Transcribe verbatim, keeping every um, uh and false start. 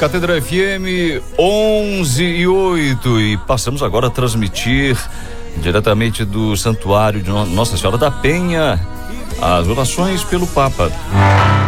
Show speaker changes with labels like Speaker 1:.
Speaker 1: Catedral F M onze e oito, e passamos agora a transmitir diretamente do Santuário de Nossa Senhora da Penha as orações pelo Papa.